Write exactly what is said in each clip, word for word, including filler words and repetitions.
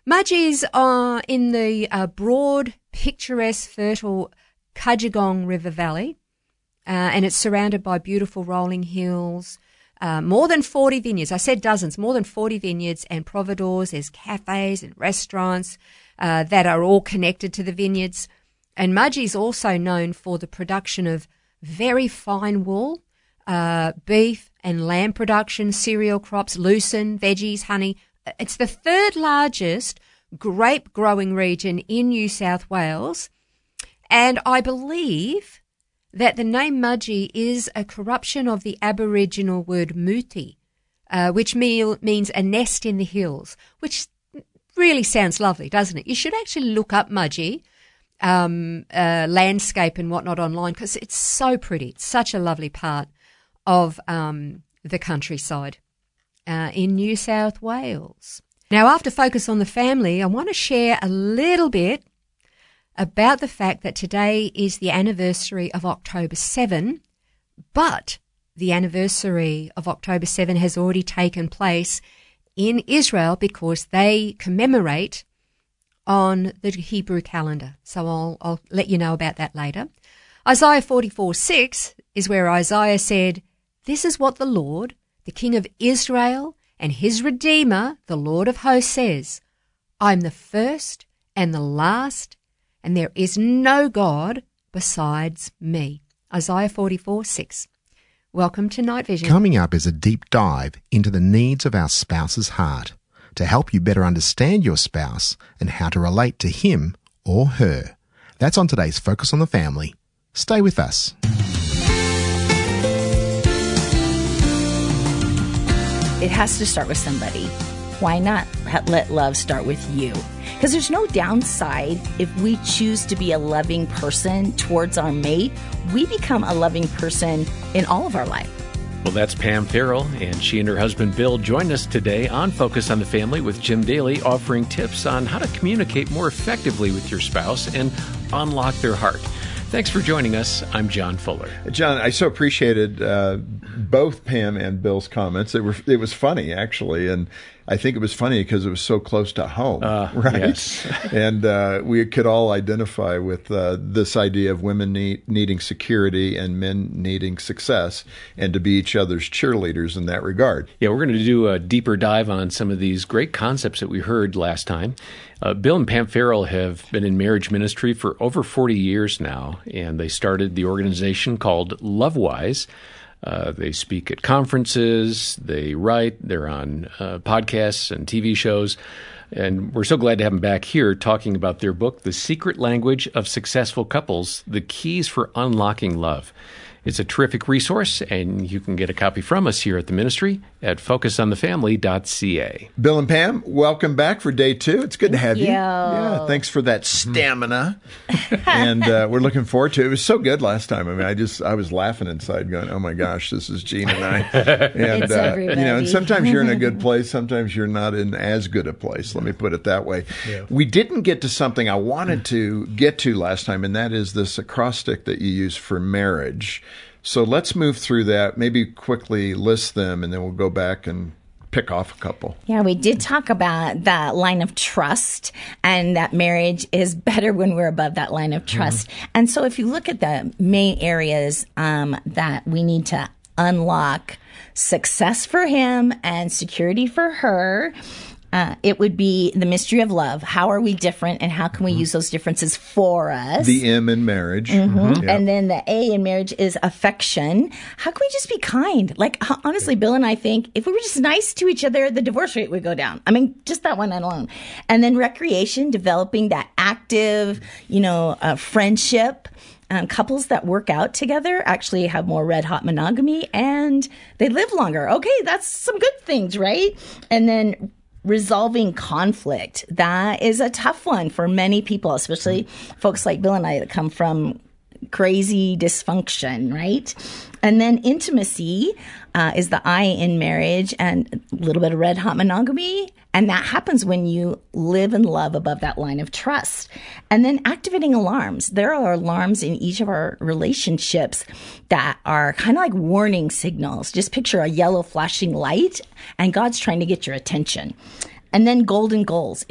Mudgee's uh, in the uh, broad, picturesque, fertile Cudgegong River Valley, uh, and it's surrounded by beautiful rolling hills, uh, more than forty vineyards. I said dozens, more than forty vineyards and providors. There's cafes and restaurants uh, that are all connected to the vineyards. And Mudgee's also known for the production of very fine wool, uh, beef and lamb production, cereal crops, lucerne, veggies, honey. It's the third largest grape growing region in New South Wales. And I believe that the name Mudgee is a corruption of the Aboriginal word muti, uh, which meal, means a nest in the hills, which really sounds lovely, doesn't it? You should actually look up Mudgee, um, uh, landscape and whatnot online, because it's so pretty. It's such a lovely part of um, the countryside uh, in New South Wales. Now, after Focus on the Family, I want to share a little bit about the fact that today is the anniversary of October seventh, but the anniversary of October seventh has already taken place in Israel because they commemorate on the Hebrew calendar. So I'll, I'll let you know about that later. Isaiah forty-four six is where Isaiah said, "This is what the Lord, the King of Israel, and his Redeemer, the Lord of hosts, says, I'm the first and the last, and there is no God besides me." Isaiah forty-four six. Welcome to Night Vision. Coming up is a deep dive into the needs of our spouse's heart to help you better understand your spouse and how to relate to him or her. That's on today's Focus on the Family. Stay with us. It has to start with somebody. Why not let love start with you? Because there's no downside if we choose to be a loving person towards our mate. We become a loving person in all of our life. Well, that's Pam Farrell, and she and her husband Bill joined us today on Focus on the Family with Jim Daly, offering tips on how to communicate more effectively with your spouse and unlock their heart. Thanks for joining us. I'm John Fuller. John, I so appreciated uh, both Pam and Bill's comments. It were it was funny, actually, and I think it was funny because it was so close to home, uh, right? Yes. And uh, we could all identify with uh, this idea of women need, needing security and men needing success, and to be each other's cheerleaders in that regard. Yeah, we're going to do a deeper dive on some of these great concepts that we heard last time. Uh, Bill and Pam Farrell have been in marriage ministry for over forty years now, and they started the organization called LoveWise. Uh, they speak at conferences, they write, they're on uh, podcasts and T V shows, and we're so glad to have them back here talking about their book, The Secret Language of Successful Couples, The Keys for Unlocking Love. It's a terrific resource, and you can get a copy from us here at the ministry at focus on the family dot c a. Bill and Pam, welcome back for day two. It's good to have you. you. Yeah, thanks for that stamina. and uh, we're looking forward to it. It was so good last time. I mean, I just I was laughing inside, going, "Oh my gosh, this is Gene and I." And It's uh, everybody. you know, and sometimes you're in a good place, sometimes you're not in as good a place. Let me put it that way. Yeah. We didn't get to something I wanted to get to last time, and that is this acrostic that you use for marriage. So let's move through that, maybe quickly list them, and then we'll go back and pick off a couple. Yeah, we did talk about that line of trust, and that marriage is better when we're above that line of trust. Mm-hmm. And so if you look at the main areas um, that we need to unlock success for him and security for her, Uh, it would be the mystery of love. How are we different, and how can we mm-hmm. use those differences for us? The M in marriage. Mm-hmm. Mm-hmm. And then the A in marriage is affection. How can we just be kind? Like, honestly, Bill and I think if we were just nice to each other, the divorce rate would go down. I mean, just that one alone. And then recreation, developing that active, you know, uh, friendship. Um, couples that work out together actually have more red hot monogamy, and they live longer. Okay, that's some good things, right? And then resolving conflict. That is a tough one for many people, especially folks like Bill and I that come from crazy dysfunction, right? And then intimacy uh, is the I in marriage, and a little bit of red hot monogamy. And that happens when you live and love above that line of trust. And then activating alarms. There are alarms in each of our relationships that are kind of like warning signals. Just picture a yellow flashing light, and God's trying to get your attention. And then golden goals. If we're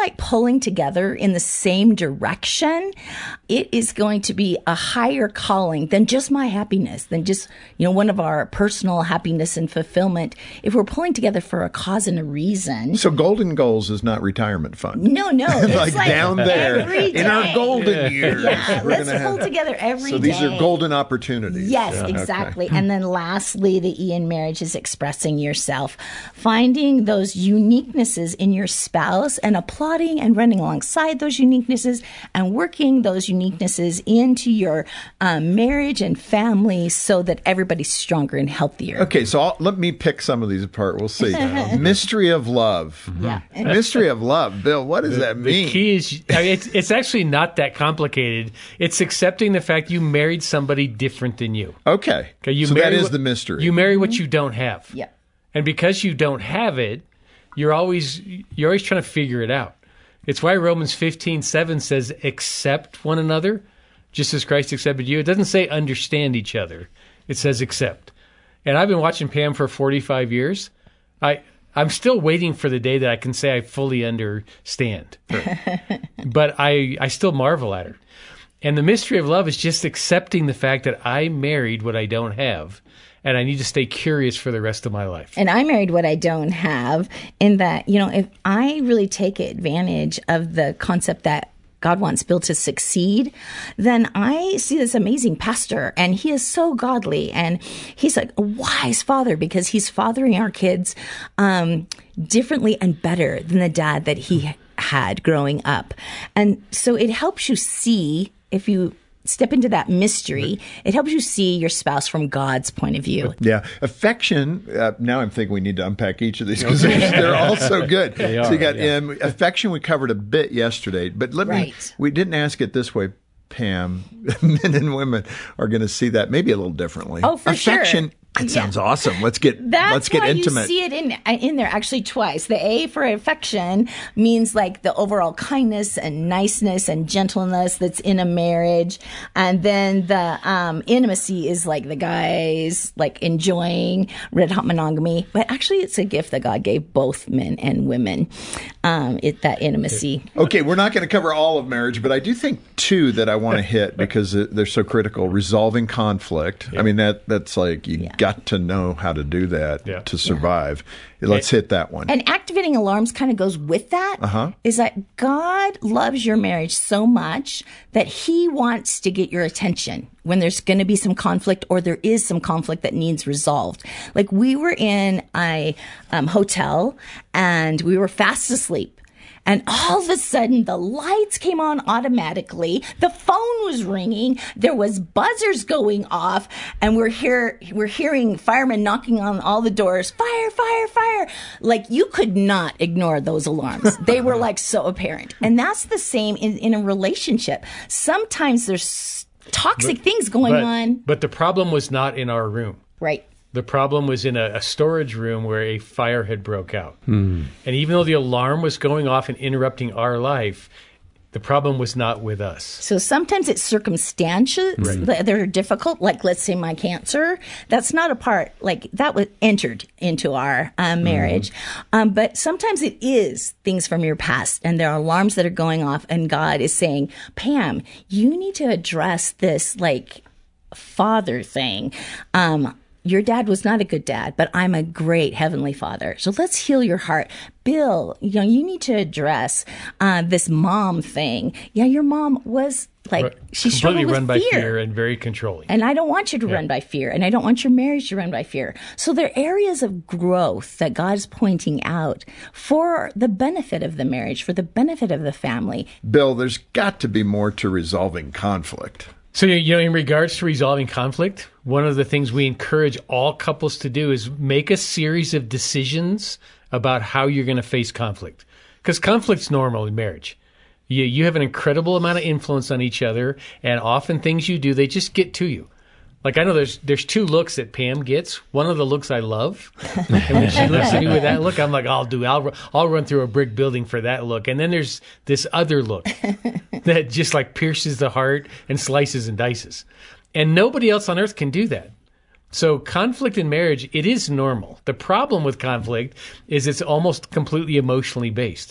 like pulling together in the same direction, it is going to be a higher calling than just my happiness, than just, you know, one of our personal happiness and fulfillment. If we're pulling together for a cause and a reason. So Golden Goals is not retirement fund. No, no. It's like, like down there every in our day. golden years. Yeah, we're let's gonna pull have, together every day. So these are golden opportunities. Yes, Yeah. exactly. Okay. And then lastly, the E in marriage is expressing yourself, finding those uniquenesses in your spouse and applauding and running alongside those uniquenesses and working those uniquenesses into your um, marriage and family so that everybody's stronger and healthier. Okay, so I'll, let me pick some of these apart. We'll see. Mystery of love. Yeah. Mystery of love. Bill, what does that mean? The key is, I mean, it's, it's actually not that complicated. It's accepting the fact you married somebody different than you. Okay. Okay, you so marry that is what- the mystery. You marry what you don't have. Yep. And because you don't have it, you're always you're always trying to figure it out. It's why Romans fifteen seven says, accept one another, just as Christ accepted you. It doesn't say understand each other. It says accept. And I've been watching Pam for forty-five years. I, I'm still waiting for the day that I can say I fully understand her. But I, I still marvel at her. And the mystery of love is just accepting the fact that I married what I don't have, and I need to stay curious for the rest of my life. And I married what I don't have, in that, you know, if I really take advantage of the concept that God wants Bill to succeed, then I see this amazing pastor, and he is so godly, and he's like a wise father because he's fathering our kids um, differently and better than the dad that he had growing up. And so it helps you see, if you step into that mystery, it helps you see your spouse from God's point of view. Yeah. Affection, uh, now I'm thinking we need to unpack each of these because they're all so good. They are, so you got yeah. um, affection we covered a bit yesterday, but let me, Right. we didn't ask it this way, Pam. Men and women are going to see that maybe a little differently. Oh, for sure. Affection, it Yeah. sounds awesome. Let's get, That's let's get why intimate. you see it in in there actually twice. The A for affection means like the overall kindness and niceness and gentleness that's in a marriage, and then the um, intimacy is like the guys like enjoying red hot monogamy. But actually, it's a gift that God gave both men and women. Um, it that intimacy. Okay, we're not going to cover all of marriage, but I do think two that I want to hit because they're so critical. Resolving conflict. I mean, that that's like you Yeah. got to know how to do that Yeah. to survive. Let's hit that one. And activating alarms kind of goes with that. Uh-huh. Is that God loves your marriage so much that he wants to get your attention when there's going to be some conflict or there is some conflict that needs resolved. Like we were in a um, hotel and we were fast asleep. And all of a sudden, the lights came on automatically. The phone was ringing. There was buzzers going off, and we're here. We're hearing firemen knocking on all the doors. Fire! Fire! Fire! Like you could not ignore those alarms. They were like so apparent. And that's the same in, in a relationship. Sometimes there's toxic But- things going but, on. But the problem was not in our room. Right. The problem was in a, a storage room where a fire had broke out. And even though the alarm was going off and interrupting our life, the problem was not with us. So sometimes it's circumstances that that are difficult, like let's say my cancer. That's not a part, like that was entered into our uh, marriage. Um, but sometimes it is things from your past, and there are alarms that are going off, and God is saying, Pam, you need to address this like father thing. Um, Your dad was not a good dad, but I'm a great heavenly father. So let's heal your heart. Bill, you know, you need to address uh, this mom thing. Yeah, your mom was like, Right. she Completely struggled with run by fear. fear and very controlling. And I don't want you to run by fear, and I don't want your marriage to run by fear. So there are areas of growth that God is pointing out for the benefit of the marriage, for the benefit of the family. Bill, there's got to be more to resolving conflict. So, you know, in regards to resolving conflict, one of the things we encourage all couples to do is make a series of decisions about how you're going to face conflict. Because conflict's normal in marriage. You, you have an incredible amount of influence on each other, and often things you do, they just get to you. Like, I know there's there's two looks that Pam gets. One of the looks I love. And when she looks at me with that look, I'm like, I'll do it. I'll, I'll run through a brick building for that look. And then there's this other look that just like pierces the heart and slices and dices. And nobody else on earth can do that. So conflict in marriage, it is normal. The problem with conflict is it's almost completely emotionally based.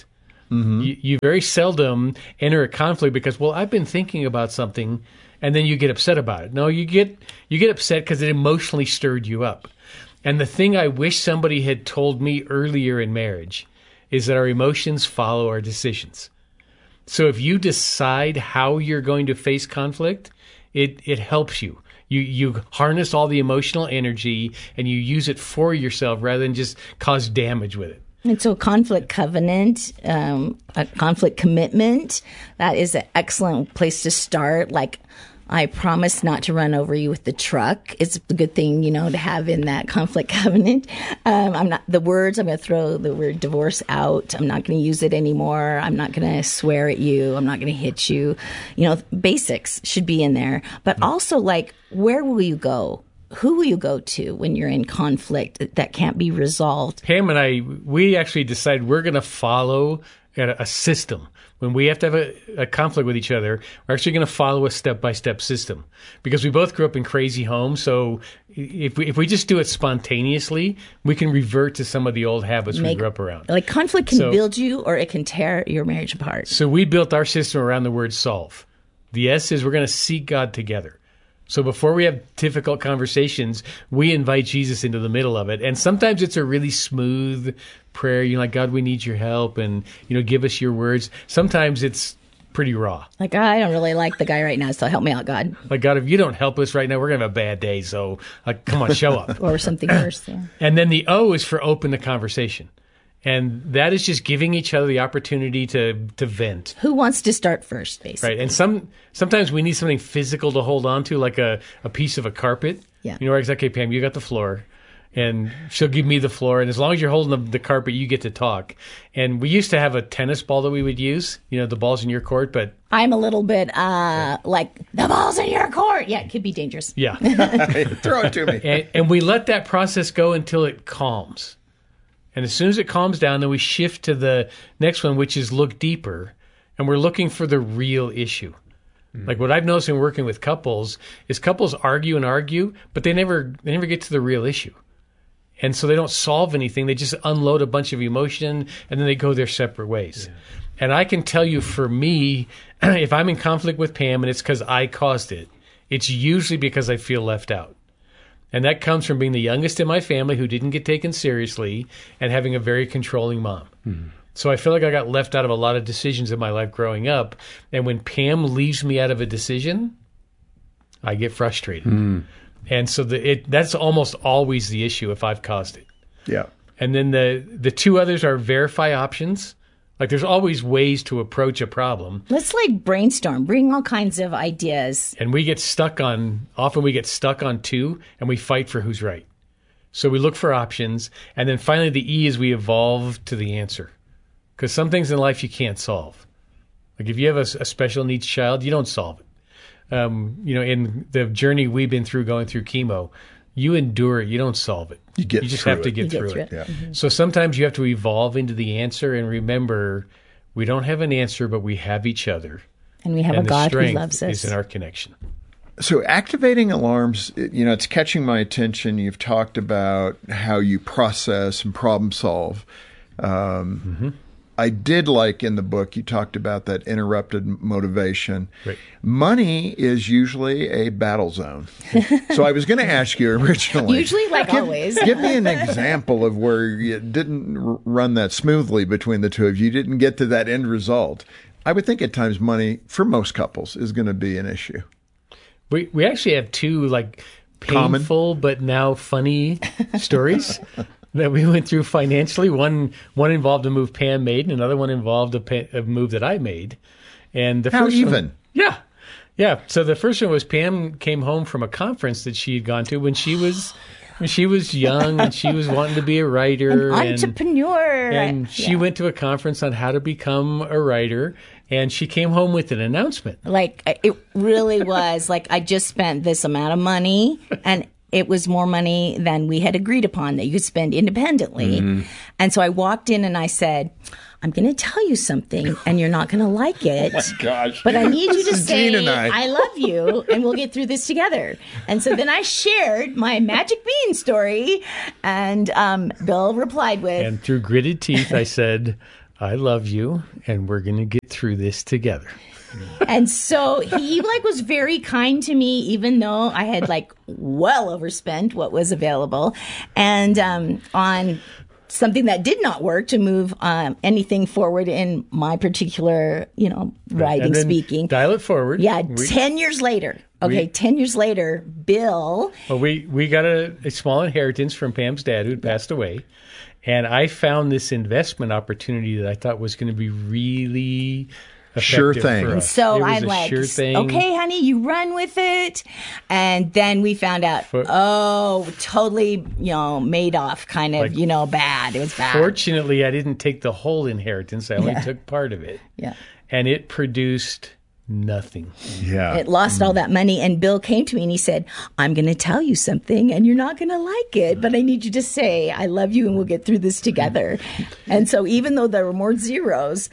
Mm-hmm. You, you very seldom enter a conflict because, well, I've been thinking about something, and then you get upset about it. No, you get you get upset because it emotionally stirred you up. And the thing I wish somebody had told me earlier in marriage is that our emotions follow our decisions. So if you decide how you're going to face conflict, it, it helps you. You you harness all the emotional energy and you use it for yourself rather than just cause damage with it. And so conflict covenant, um, a conflict commitment, that is an excellent place to start. Like, I promise not to run over you with the truck. It's a good thing, you know, to have in that conflict covenant. Um, I'm not, the words, I'm going to throw the word divorce out. I'm not going to use it anymore. I'm not going to swear at you. I'm not going to hit you. You know, basics should be in there. But also, like, where will you go? Who will you go to when you're in conflict that can't be resolved? Pam and I, we actually decided we're going to follow a, a system. When we have to have a, a conflict with each other, we're actually going to follow a step-by-step system because we both grew up in crazy homes. So if we if we just do it spontaneously, we can revert to some of the old habits Make, we grew up around. Like, conflict can so, build you or it can tear your marriage apart. So we built our system around the word solve. The S is we're going to seek God together. So before we have difficult conversations, we invite Jesus into the middle of it. And sometimes it's a really smooth prayer, you know, like, God, we need your help, and, you know, give us your words. Sometimes it's pretty raw. Like, I don't really like the guy right now, so help me out, God. Like, God, if you don't help us right now, we're going to have a bad day. So, like, come on, show up. Or something worse. Yeah. And then the O is for open the conversation. And that is just giving each other the opportunity to to vent. Who wants to start first, basically? Right. And some sometimes we need something physical to hold on to, like a, a piece of a carpet. Yeah. You know, it's like, okay, Pam, you got the floor. And she'll give me the floor. And as long as you're holding the, the carpet, you get to talk. And we used to have a tennis ball that we would use. You know, the ball's in your court, but... I'm a little bit uh, like, the ball's in your court. Yeah, it could be dangerous. Yeah. Throw it to me. And, and we let that process go until it calms. And as soon as it calms down, then we shift to the next one, which is look deeper. And we're looking for the real issue. Mm. Like what I've noticed in working with couples is couples argue and argue, but they never they never get to the real issue. And so they don't solve anything. They just unload a bunch of emotion, and then they go their separate ways. Yeah. And I can tell you, for me, if I'm in conflict with Pam and it's because I caused it, it's usually because I feel left out. And that comes from being the youngest in my family who didn't get taken seriously and having a very controlling mom. Mm-hmm. So I feel like I got left out of a lot of decisions in my life growing up. And when Pam leaves me out of a decision, I get frustrated. Mm. And so the, it, that's almost always the issue if I've caused it. Yeah. And then the, the two others are verify options. Like, there's always ways to approach a problem. Let's, like, brainstorm, bring all kinds of ideas. And we get stuck on, often we get stuck on two, and we fight for who's right. So we look for options. And then finally, the E is we evolve to the answer. Because some things in life you can't solve. Like, if you have a, a special needs child, you don't solve it. Um, you know, in the journey we've been through going through chemo, you endure it. You don't solve it. You get You just through have to it. get You through get through it. it. Yeah. Mm-hmm. So sometimes you have to evolve into the answer and remember we don't have an answer, but we have each other. And we have and a God the who strength loves us. is in our connection. So activating alarms, you know, it's catching my attention. You've talked about how you process and problem solve. Um, mm-hmm. I did like in the book, you talked about that interrupted motivation. Right. Money is usually a battle zone. So I was going to ask you originally. Usually, like give, always. Give me an example of where you didn't r- run that smoothly between the two of you. You didn't get to that end result. I would think at times money, for most couples, is going to be an issue. We we actually have two, like, painful Common. but now funny stories that we went through financially. One one involved a move Pam made, and another one involved a, pa- a move that I made. And the How first even? One, yeah, yeah. So the first one was Pam came home from a conference that she had gone to when she was when she was young, and she was wanting to be a writer, An and, entrepreneur. and she Yeah. went to a conference on how to become a writer. And she came home with an announcement. Like, it really was like, I just spent this amount of money, and it was more money than we had agreed upon that you could spend independently. Mm-hmm. And so I walked in and I said, I'm going to tell you something, and you're not going to like it. Oh my gosh. But I need you to This is say, Gene and I. I love you, and we'll get through this together. And so then I shared my magic bean story, and um, Bill replied with, And through gritted teeth, I said, I love you, and we're going to get through this together. And so he like was very kind to me, even though I had like well overspent what was available. And um, on something that did not work to move um, anything forward in my particular, you know, writing, And then speaking. Dial it forward. Yeah, We- ten years later. Okay, we- ten years later, Bill. Well, we, we got a, a small inheritance from Pam's dad who had passed away. And I found this investment opportunity that I thought was going to be really effective Sure thing. for And us. So It was I'm a like, sure thing. okay, honey, you run with it. And then we found out, For- oh, totally, you know, made off, kind of, Like- you know, bad. It was bad. Fortunately, I didn't take the whole inheritance. I only Yeah. took part of it. Yeah. And it produced nothing. Yeah. It lost all that money. And Bill came to me and he said, I'm going to tell you something and you're not going to like it, but I need you to say, I love you and we'll get through this together. And so even though there were more zeros,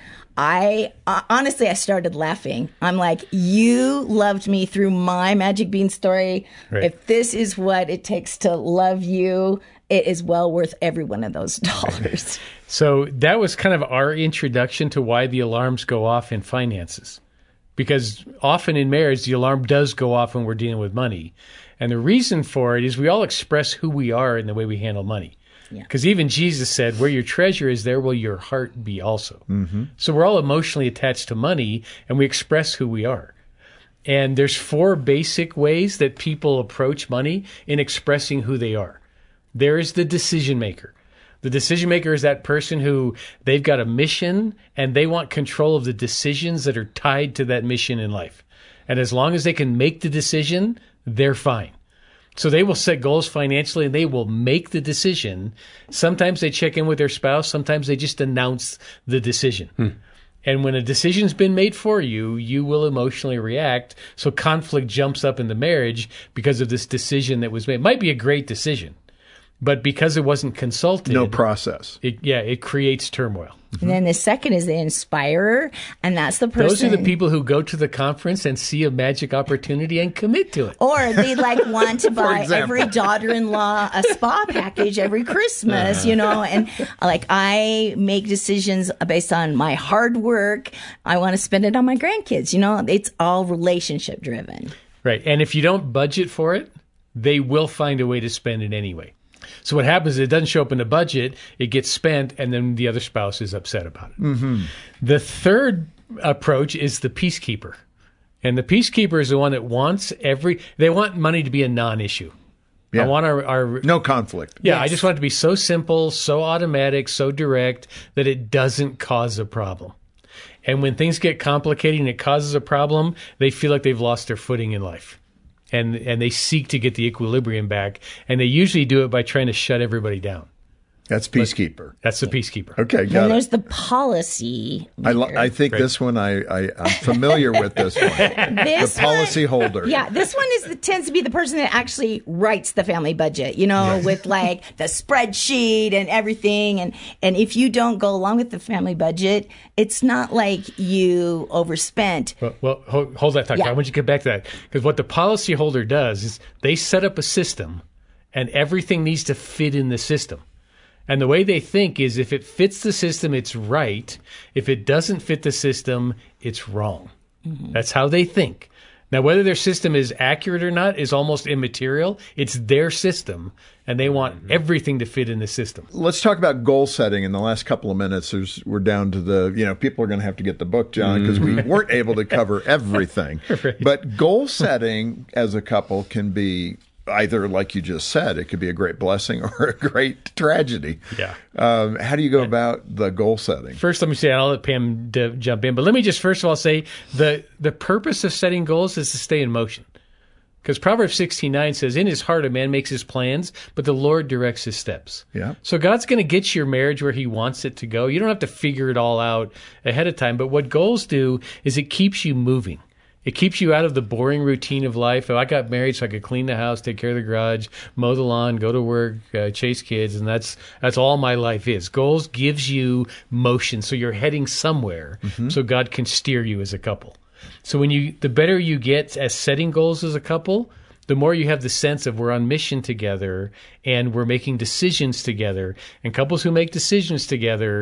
I uh, honestly, I started laughing. I'm like, you loved me through my Magic Bean story. Right. If this is what it takes to love you, it is well worth every one of those dollars. So that was kind of our introduction to why the alarms go off in finances. Because often in marriage, the alarm does go off when we're dealing with money. And the reason for it is we all express who we are in the way we handle money. Because Yeah. even Jesus said, where your treasure is, there will your heart be also. Mm-hmm. So we're all emotionally attached to money, and we express who we are. And there's four basic ways that people approach money in expressing who they are. There is the decision maker. The decision maker is that person who they've got a mission and they want control of the decisions that are tied to that mission in life. And as long as they can make the decision, they're fine. So they will set goals financially and they will make the decision. Sometimes they check in with their spouse. Sometimes they just announce the decision. Hmm. And when a decision's been made for you, you will emotionally react. So conflict jumps up in the marriage because of this decision that was made. It might be a great decision, but because it wasn't consulted, No process. it, yeah, it creates turmoil. And then the second is the inspirer, and that's the person. Those are the people who go to the conference and see a magic opportunity and commit to it. Or they like want to buy example. every daughter-in-law a spa package every Christmas, you know, and like I make decisions based on my hard work. I want to spend it on my grandkids, you know, it's all relationship driven. Right. And if you don't budget for it, they will find a way to spend it anyway. So what happens is it doesn't show up in the budget, it gets spent, and then the other spouse is upset about it. Mm-hmm. The third approach is the peacekeeper. And the peacekeeper is the one that wants every, they want money to be a non-issue. Yeah. I want our, our No conflict. yeah, I Yes. just want it to be so simple, so automatic, so direct that it doesn't cause a problem. And when things get complicated and it causes a problem, they feel like they've lost their footing in life. And and they seek to get the equilibrium back. And they usually do it by trying to shut everybody down. That's peacekeeper. That's the peacekeeper. Okay, Then got it. there's the policy. I, lo- leader. I think Right. this one, I, I, I'm familiar with this one. This The policy one- holder. Yeah, this one is the, tends to be the person that actually writes the family budget, you know, with like the spreadsheet and everything. And, and if you don't go along with the family budget, it's not like you overspent. Well, well hold, hold that thought. Yeah. I want you to get back to that. Because what the policyholder does is they set up a system and everything needs to fit in the system. And the way they think is if it fits the system, it's right. If it doesn't fit the system, it's wrong. Mm-hmm. That's how they think. Now, whether their system is accurate or not is almost immaterial. It's their system, and they want everything to fit in the system. Let's talk about goal setting in the last couple of minutes. There's, we're down to the, you know, people are going to have to get the book, John, because we weren't able to cover everything. Right. But goal setting as a couple can be either, like you just said, it could be a great blessing or a great tragedy. Yeah. Um, how do you go about the goal setting? First, let me say, and I'll let Pam d- jump in, but let me just first of all say the, the purpose of setting goals is to stay in motion. Because Proverbs sixteen nine says, in his heart a man makes his plans, but the Lord directs his steps. Yeah. So God's going to get your marriage where he wants it to go. You don't have to figure it all out ahead of time. But what goals do is it keeps you moving. It keeps you out of the boring routine of life. I got married so I could clean the house, take care of the garage, mow the lawn, go to work, uh, chase kids, and that's that's all my life is. Goals gives you motion, so you're heading somewhere, mm-hmm. so God can steer you as a couple. So when you, the better you get at setting goals as a couple, the more you have the sense of we're on mission together and we're making decisions together. And couples who make decisions together,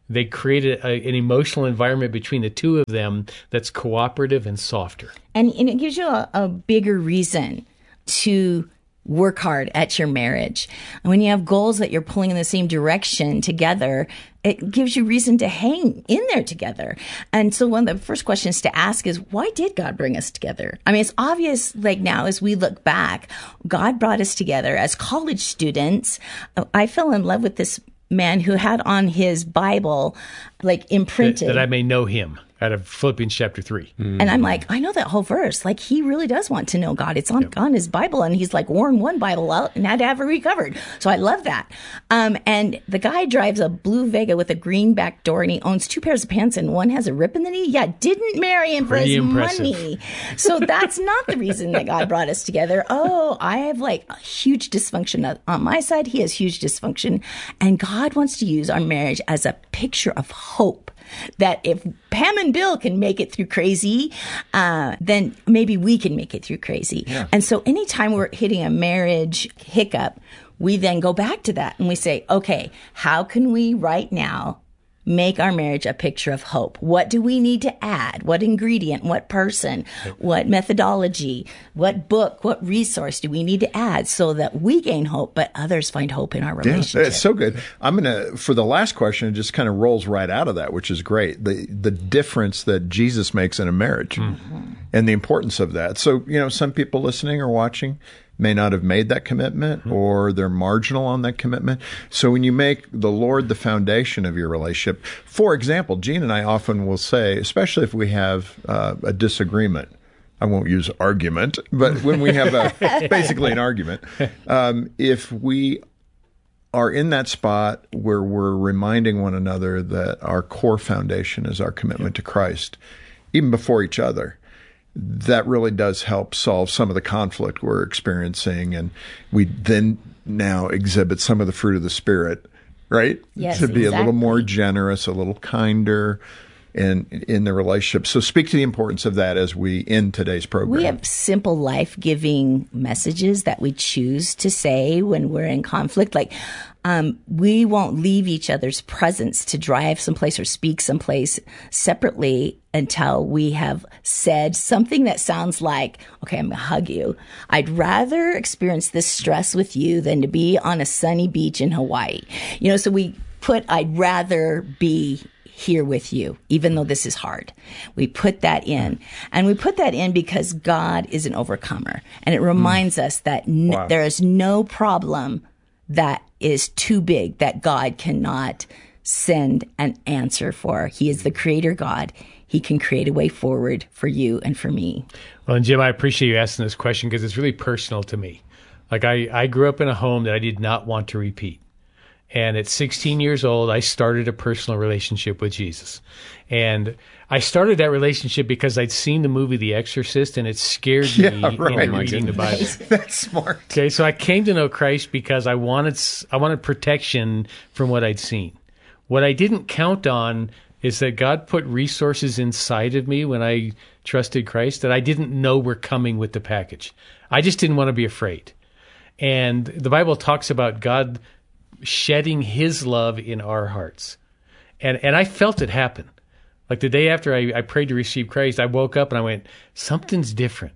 They created a, an emotional environment between the two of them that's cooperative and softer. And, and it gives you a, a bigger reason to work hard at your marriage. And when you have goals that you're pulling in the same direction together, it gives you reason to hang in there together. And so one of the first questions to ask is, why did God bring us together? I mean, it's obvious, like now as we look back, God brought us together as college students. I fell in love with this man who had on his Bible, like imprinted. That, that I may know him, out of Philippians chapter three. Mm. And I'm like, I know that whole verse. Like, he really does want to know God. It's on, yep. on his Bible. And he's like worn one Bible out and had to have it recovered. So I love that. Um, and the guy drives a blue Vega with a green back door, and he owns two pairs of pants, and one has a rip in the knee. Yeah, didn't marry him for his impressive. money. So that's not the reason that God brought us together. Oh, I have like a huge dysfunction on my side. He has huge dysfunction. And God wants to use our marriage as a picture of hope. That if Pam and Bill can make it through crazy, uh, then maybe we can make it through crazy. Yeah. And so anytime we're hitting a marriage hiccup, we then go back to that and we say, okay, how can we right now make our marriage a picture of hope? What do we need to add? What ingredient, what person, what methodology, what book, what resource do we need to add so that we gain hope, but others find hope in our relationship? Yeah, it's so good. I'm going to, for the last question, it just kind of rolls right out of that, which is great. The the difference that Jesus makes in a marriage mm-hmm. and the importance of that. So, you know, some people listening or watching may not have made that commitment, mm-hmm. or they're marginal on that commitment. So when you make the Lord the foundation of your relationship, for example, Gene and I often will say, especially if we have uh, a disagreement, I won't use argument, but when we have a basically an argument, um, if we are in that spot where we're reminding one another that our core foundation is our commitment to Christ, even before each other, that really does help solve some of the conflict we're experiencing. And we then now exhibit some of the fruit of the Spirit, right? Yes, to be exactly. a little more generous, a little kinder in, in the relationship. So speak to the importance of that as we end today's program. We have simple life-giving messages that we choose to say when we're in conflict. Like, Um, we won't leave each other's presence to drive someplace or speak someplace separately until we have said something that sounds like, okay, I'm going to hug you. I'd rather experience this stress with you than to be on a sunny beach in Hawaii. You know, so we put, I'd rather be here with you, even though this is hard. We put that in. And we put that in because God is an overcomer. And it reminds mm. us that n- wow. there is no problem that is too big that God cannot send an answer for. He is the creator God. He can create a way forward for you and for me. Well, and Jim, I appreciate you asking this question because it's really personal to me. Like I, I grew up in a home that I did not want to repeat. And at sixteen years old, I started a personal relationship with Jesus. And I started that relationship because I'd seen the movie The Exorcist, and it scared me yeah, right. in reading the Bible. That's smart. Okay, so I came to know Christ because I wanted I wanted protection from what I'd seen. What I didn't count on is that God put resources inside of me when I trusted Christ that I didn't know were coming with the package. I just didn't want to be afraid. And the Bible talks about God shedding his love in our hearts. And and I felt it happen. Like the day after I, I prayed to receive Christ, I woke up and I went, something's different.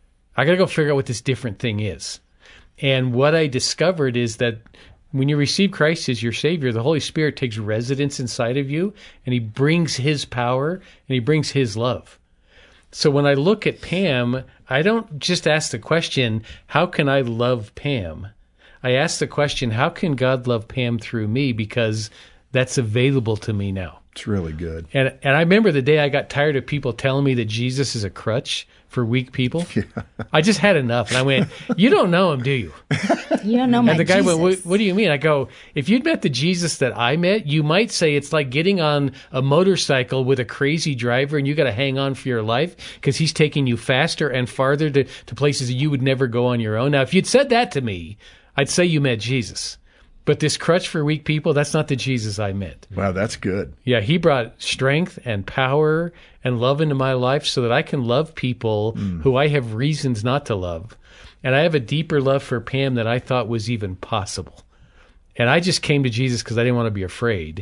I got to go figure out what this different thing is. And what I discovered is that when you receive Christ as your Savior, the Holy Spirit takes residence inside of you, and he brings his power, and he brings his love. So when I look at Pam, I don't just ask the question, how can I love Pam? I ask the question, how can God love Pam through me? Because that's available to me now. It's really good. And and I remember the day I got tired of people telling me that Jesus is a crutch for weak people. Yeah. I just had enough. And I went, you don't know him, do you? You don't know my And the guy Jesus. went, what, what do you mean? I go, if you'd met the Jesus that I met, you might say it's like getting on a motorcycle with a crazy driver and you got to hang on for your life because he's taking you faster and farther to, to places that you would never go on your own. Now, if you'd said that to me, I'd say you met Jesus. But this crutch for weak people, that's not the Jesus I met. Wow, that's good. Yeah, he brought strength and power and love into my life so that I can love people mm. who I have reasons not to love. And I have a deeper love for Pam than I thought was even possible. And I just came to Jesus because I didn't want to be afraid.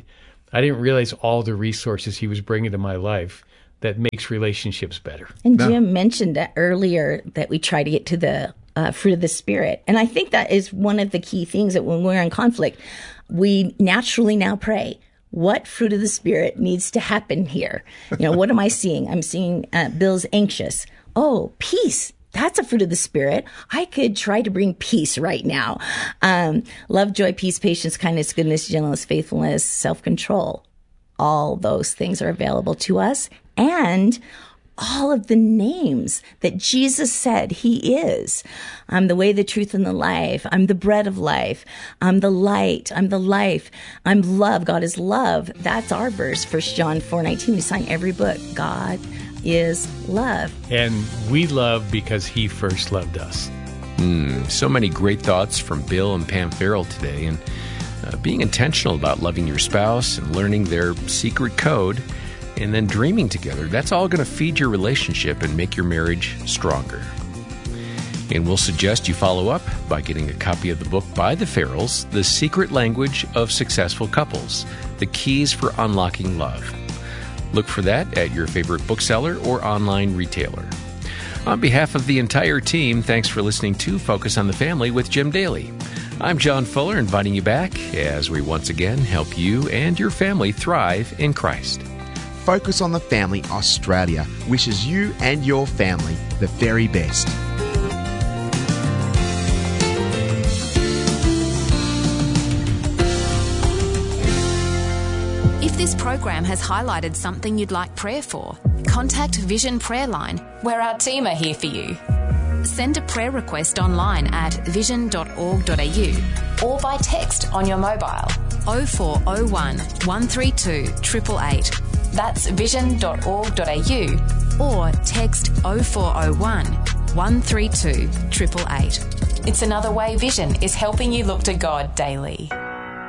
I didn't realize all the resources he was bringing to my life that makes relationships better. And Jim mentioned that earlier that we try to get to the uh, fruit of the Spirit. And I think that is one of the key things that when we're in conflict, we naturally now pray, what fruit of the Spirit needs to happen here? You know, what am I seeing? I'm seeing uh, Bill's anxious. Oh, peace. That's a fruit of the Spirit. I could try to bring peace right now. Um, love, joy, peace, patience, kindness, goodness, gentleness, faithfulness, self-control. All those things are available to us. And all of the names that Jesus said he is. I'm the way, the truth, and the life. I'm the bread of life. I'm the light. I'm the life. I'm love. God is love. That's our verse, First John four nineteen. We sign every book. God is love. And we love because he first loved us. Mm, so many great thoughts from Bill and Pam Farrell today. And uh, being intentional about loving your spouse and learning their secret code and then dreaming together, that's all going to feed your relationship and make your marriage stronger. And we'll suggest you follow up by getting a copy of the book by the Farrells, The Secret Language of Successful Couples, The Keys for Unlocking Love. Look for that at your favorite bookseller or online retailer. On behalf of the entire team, thanks for listening to Focus on the Family with Jim Daly. I'm John Fuller, inviting you back as we once again help you and your family thrive in Christ. Focus on the Family Australia wishes you and your family the very best. If this program has highlighted something you'd like prayer for, contact Vision Prayer Line, where our team are here for you. Send a prayer request online at vision dot org dot a u or by text on your mobile oh four oh one, one three two, eight eight eight. That's vision dot org dot a u or text oh four oh one, one three two, eight eight eight. It's another way Vision is helping you look to God daily.